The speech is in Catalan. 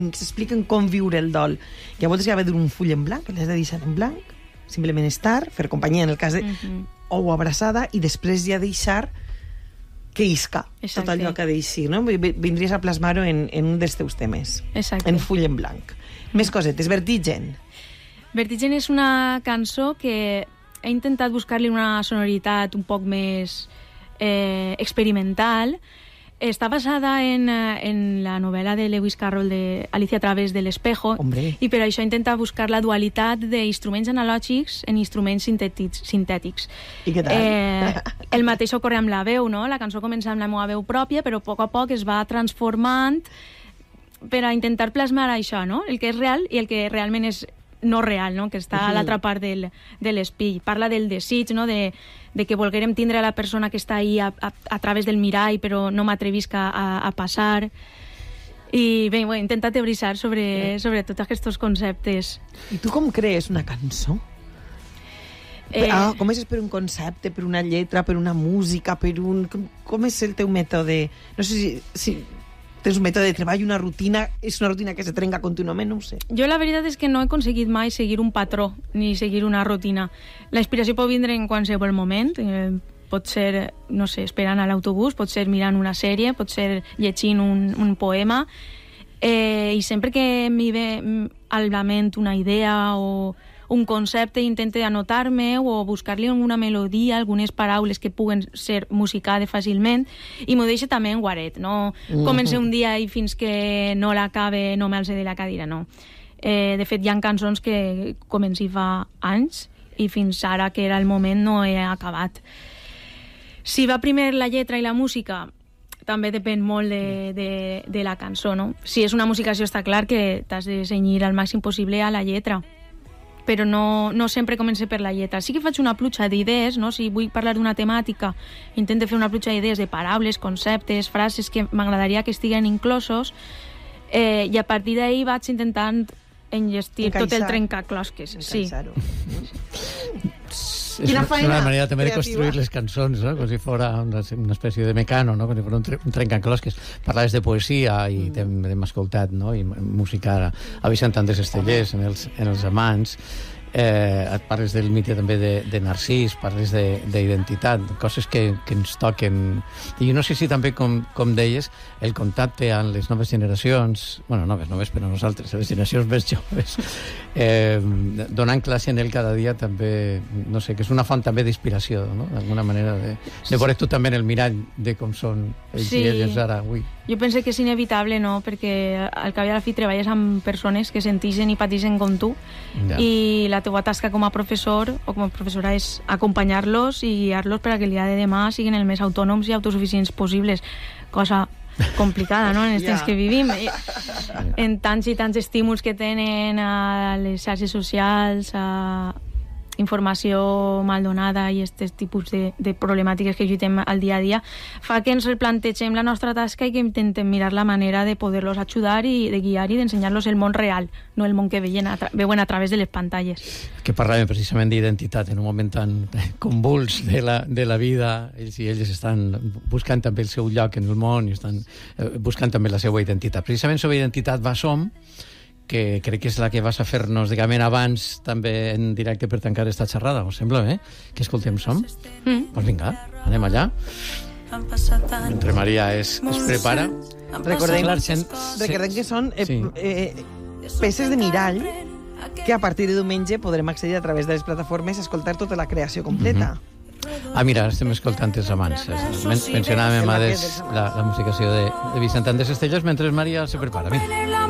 s'expliquen com viure el dol. I a voltes hi ha d'haver un full en blanc, l'has de deixar en blanc, simplement estar, fer companyia en el cas de... o abraçada, i després ja deixar que isca tot allò que deixi, no? Vindries a plasmar-ho en un dels teus temes. Exacte. En full en blanc. Més cosetes. Vertigen. Vertigen és una cançó que he intentat buscar-li una sonoritat un poc més experimental. Està basada en la novel·la de Lewis Carroll de Alicia a través de l'espejo. Hombre. I per això intenta buscar la dualitat d'instruments analògics en instruments sintètics. I què tal? El mateix ocorre amb la veu, no? La cançó comença amb la meva veu pròpia, però a poc es va transformant per a intentar plasmar això, no? El que és real i el que realment és no real, no? Que està a l'altra part de l'espill. Parla del desig, no? De que volguérem tindre a la persona que està ahí a través del mirall, però no m'atrevisc a passar. I bé, he intentat teoritzar sobre tots aquests conceptes. I tu com crees una cançó? Comences per un concepte, per una lletra, per una música, per un... Com és el teu mètode? No sé si tens un mètode de treball, una rutina, és una rutina que se trenca contínuament, no ho sé. Jo la veritat és que no he aconseguit mai seguir un patró, ni seguir una rutina. La inspiració pot vindre en qualsevol moment, pot ser, no sé, esperant a l'autobús, pot ser mirant una sèrie, pot ser llegint un poema, i sempre que m'hi ve al la ment una idea o un concepte, intente anotar-me o buscar-li alguna melodia, algunes paraules que puguen ser musicades fàcilment, i m'ho deixo també en guaret, no començo un dia i fins que no l'acabe no m'alce de la cadira, no. De fet, hi ha cançons que comenci fa anys i fins ara, que era el moment, no he acabat. Si va primer la lletra i la música, també depèn molt de la cançó, no? Si és una musicació, està clar que t'has de cenyir al màxim possible a la lletra, però no sempre començo per la lletra. Sí que faig una pluja d'idees, no? Si vull parlar d'una temàtica, intento fer una pluja d'idees de paraules, conceptes, frases que m'agradaria que estiguen inclosos, i a partir d'ahir vaig intentant enllestir tot el trencaclosques. Encaixar-ho. És una manera també de construir les cançons, no? Com si fos una espècie de mecano, no? Com si fos un trencaclosques. Parlaves de poesia i hem escoltat, no? I música a Vicent Andrés Estellers en els amants. Et parles del mite també de Narcís, parles d'identitat, coses que ens toquen. I jo no sé si també, com deies, el contacte amb les noves generacions, bueno, noves per a nosaltres, les generacions més joves, donant classe en ell cada dia també, no sé, que és una font també d'inspiració, no? D'alguna manera de veure tu també en el mirall de com són ells i elles ara avui. Jo penso que és inevitable, no? Perquè al cap i a la fi treballes amb persones que sentixen i patixen com tu, i la teva tasca com a professor o com a professora és acompanyar-los i guiar-los per a que el dia de demà siguin el més autònoms i autosuficients possibles, cosa complicada, no?, en els temps que vivim, en tants i tants estímuls que tenen a les xarxes socials, a informació mal donada i aquest tipus de problemàtiques que lluitem al dia a dia, fa que ens replantegem la nostra tasca i que intentem mirar la manera de poder-los ajudar i de guiar i d'ensenyar-los el món real, no el món que veuen a través de les pantalles. Que parlàvem precisament d'identitat en un moment tan convuls de la vida. Ells i elles estan buscant també el seu lloc en el món i estan buscant també la seva identitat. Precisament sobre identitat va Som, que crec que és la que vas a fer-nos diguem abans també en directe per tancar esta xerrada, us sembla bé? Que escoltem Som? Doncs vinga, anem allà. Mentre Maria es prepara. Recordem que són peces de mirall que a partir de diumenge podrem accedir a través de les plataformes a escoltar tota la creació completa. Mira, estem escoltant els amants. Mencionàvem la musicació de Vicent Andrés Estellers mentre Maria se prepara. Mira.